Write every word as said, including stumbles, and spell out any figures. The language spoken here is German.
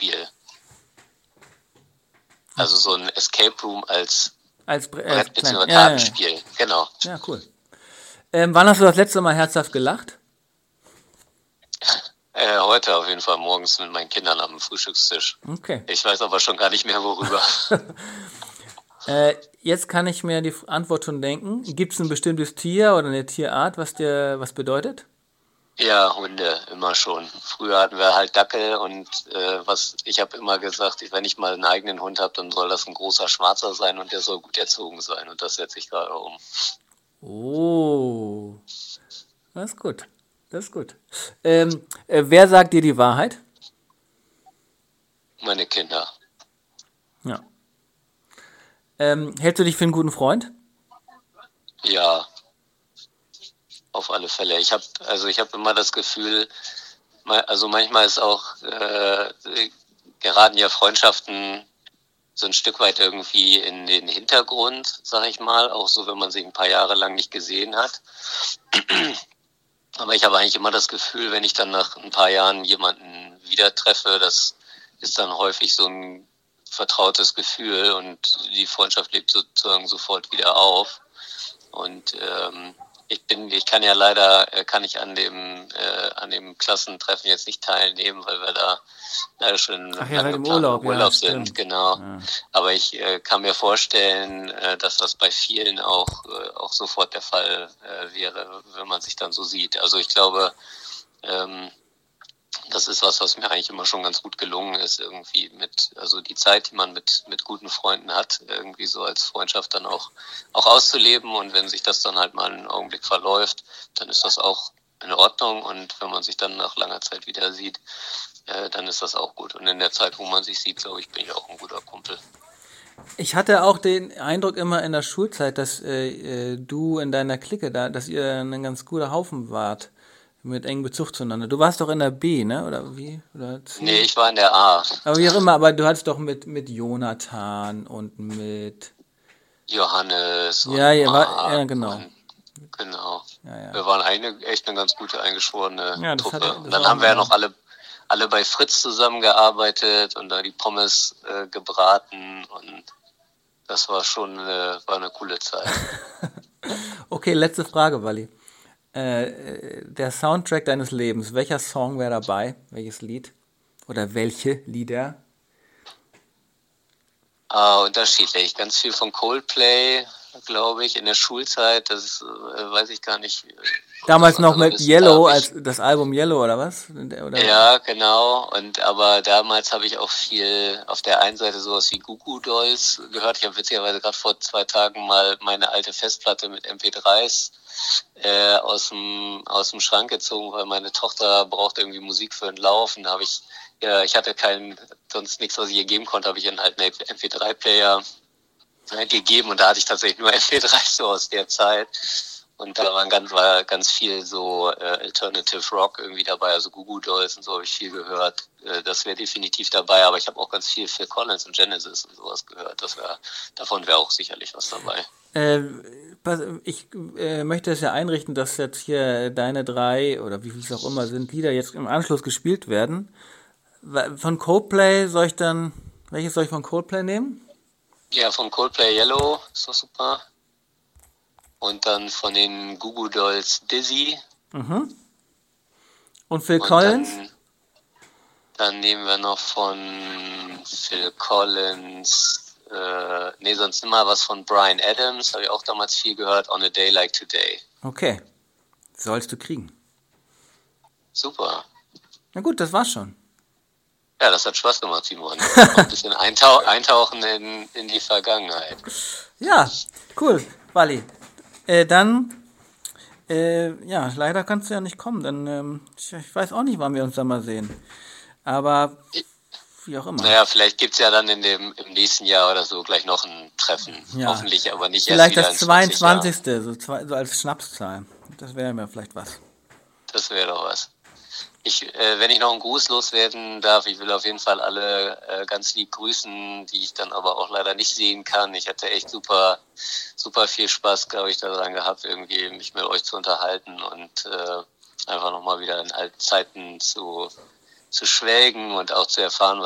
Brettspiel. Also so ein Escape Room als, als Bre- Brett- äh, bzw. klein- ja, ja, ja. Kartenspiel. Genau. Ja, cool. Ähm, wann hast du das letzte Mal herzhaft gelacht? Äh, heute auf jeden Fall morgens mit meinen Kindern am Frühstückstisch. Okay. Ich weiß aber schon gar nicht mehr, worüber. Äh, jetzt kann ich mir die Antwort schon denken. Gibt es ein bestimmtes Tier oder eine Tierart, was dir was bedeutet? Ja, Hunde, immer schon. Früher hatten wir halt Dackel und äh, was ich habe immer gesagt, ich, wenn ich mal einen eigenen Hund habe, dann soll das ein großer Schwarzer sein und der soll gut erzogen sein. Und das setze ich gerade um. Oh, das ist gut. Das ist gut. Ähm, äh, wer sagt dir die Wahrheit? Meine Kinder. Ja. Ähm, hältst du dich für einen guten Freund? Ja, auf alle Fälle. Ich habe also ich habe immer das Gefühl, ma- also manchmal ist auch äh, geraten ja Freundschaften so ein Stück weit irgendwie in den Hintergrund, sag ich mal, auch so, wenn man sich ein paar Jahre lang nicht gesehen hat. Aber ich habe eigentlich immer das Gefühl, wenn ich dann nach ein paar Jahren jemanden wieder treffe, das ist dann häufig so ein vertrautes Gefühl und die Freundschaft lebt sozusagen sofort wieder auf. Und ähm, ich bin, ich kann ja leider, äh, kann ich an dem äh, an dem Klassentreffen jetzt nicht teilnehmen, weil wir da leider schon Ach ja, lange weil im geplant Urlaub, im Urlaub ja, sind, stimmt. genau. Ja. Aber ich äh, kann mir vorstellen, äh, dass das bei vielen auch äh, auch sofort der Fall äh, wäre, wenn man sich dann so sieht. Also ich glaube, ähm, das ist was, was mir eigentlich immer schon ganz gut gelungen ist, irgendwie mit, also die Zeit, die man mit, mit guten Freunden hat, irgendwie so als Freundschaft dann auch, auch auszuleben. Und wenn sich das dann halt mal einen Augenblick verläuft, dann ist das auch in Ordnung. Und wenn man sich dann nach langer Zeit wieder sieht, äh, dann ist das auch gut. Und in der Zeit, wo man sich sieht, glaube ich, bin ich auch ein guter Kumpel. Ich hatte auch den Eindruck immer in der Schulzeit, dass äh, äh, du in deiner Clique da, dass ihr ein ganz guter Haufen wart. Mit engem Bezug zueinander. Du warst doch in der B, ne? Oder wie? Oder C? Nee, ich war in der A. Aber wie auch immer, aber du hattest doch mit, mit Jonathan und mit. Johannes und Ja, ja, war, Marc ja, genau. und genau. Ja, ja. Wir waren eine, echt eine ganz gute eingeschworene Ja, das Truppe. hatte- das Und dann war haben wir ja immer- noch alle, alle bei Fritz zusammengearbeitet und da die Pommes äh, gebraten und das war schon eine, war eine coole Zeit. Okay, letzte Frage, Wally. Äh, äh, der Soundtrack deines Lebens, welcher Song wäre dabei? Welches Lied? Oder welche Lieder? Ah, unterschiedlich. Ganz viel von Coldplay, glaube ich, in der Schulzeit. Das ist, äh, weiß ich gar nicht. Damals noch Also mit bis- da Yellow, hab ich- als das Album Yellow, oder was? Oder? Ja, genau. Und aber damals habe ich auch viel auf der einen Seite sowas wie Goo Goo Dolls gehört. Ich habe witzigerweise gerade vor zwei Tagen mal meine alte Festplatte mit M P dreis äh, aus dem aus dem Schrank gezogen, weil meine Tochter braucht irgendwie Musik für einen Lauf. Und da habe ich, ja, ich hatte keinen, sonst nichts, was ich ihr geben konnte, habe ich einen alten M P drei Player gegeben und da hatte ich tatsächlich nur M P drei so aus der Zeit. Und da waren ganz, war ganz viel so äh, Alternative Rock irgendwie dabei, also Goo Goo Dolls und so habe ich viel gehört. Äh, das wäre definitiv dabei, aber ich habe auch ganz viel Phil Collins und Genesis und sowas gehört. Das wär, davon wäre auch sicherlich was dabei. Äh, pass- ich äh, möchte es ja einrichten, dass jetzt hier deine drei oder wie viel es auch immer sind, Lieder jetzt im Anschluss gespielt werden. Wa- Von Coldplay soll ich dann, welches soll ich von Coldplay nehmen? Ja, von Coldplay Yellow ist doch super. Und dann von den Goo Goo Dolls Dizzy. Und Phil Und Collins? Dann, dann nehmen wir noch von Phil Collins, äh, nee, sonst immer was von Bryan Adams, habe ich auch damals viel gehört, On a Day Like Today. Okay, sollst du kriegen. Super. Na gut, das war's schon. Ja, das hat Spaß gemacht, Simon. Auch ein bisschen eintau eintauchen in, in die Vergangenheit. Ja, cool, Wally. Äh, dann, äh, ja, leider kannst du ja nicht kommen, denn ähm, ich, ich weiß auch nicht, wann wir uns da mal sehen. Aber wie auch immer. Naja, vielleicht gibt's ja dann in dem, im nächsten Jahr oder so gleich noch ein Treffen. Ja. Hoffentlich aber nicht Vielleicht erst das wieder in zwanzig Jahren. zweiundzwanzigste So, zwei, so als Schnapszahl. Das wäre mir vielleicht was. Das wäre doch was. Ich, äh, wenn ich noch einen Gruß loswerden darf, ich will auf jeden Fall alle äh, ganz lieb grüßen, die ich dann aber auch leider nicht sehen kann. Ich hatte echt super, super viel Spaß, glaube ich, daran gehabt, irgendwie mich mit euch zu unterhalten und äh, einfach nochmal wieder in alten Zeiten zu, zu schwelgen und auch zu erfahren,